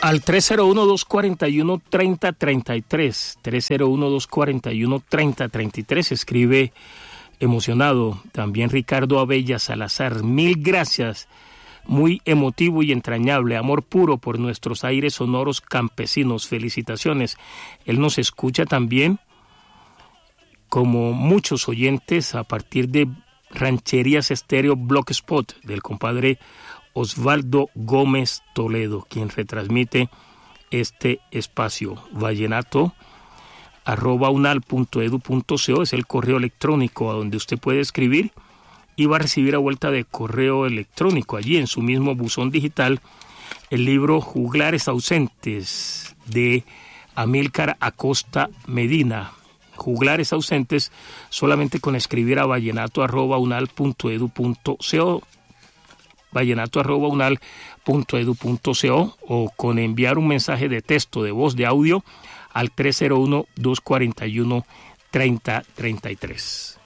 Al 301-241-3033, 301-241-3033, escribe emocionado también Ricardo Abella Salazar. Mil gracias, muy emotivo y entrañable, amor puro por nuestros aires sonoros campesinos, felicitaciones. Él nos escucha también, como muchos oyentes, a partir de Rancherías Estéreo Blogspot, del compadre Osvaldo Gómez Toledo, quien retransmite este espacio. vallenato@unal.edu.co es el correo electrónico a donde usted puede escribir y va a recibir a vuelta de correo electrónico allí en su mismo buzón digital el libro Juglares Ausentes de Amílcar Acosta Medina. Juglares ausentes, solamente con escribir a vallenato@unal.edu.co, vallenato@unal.edu.co, o con enviar un mensaje de texto, de voz, de audio al 301-241-3033.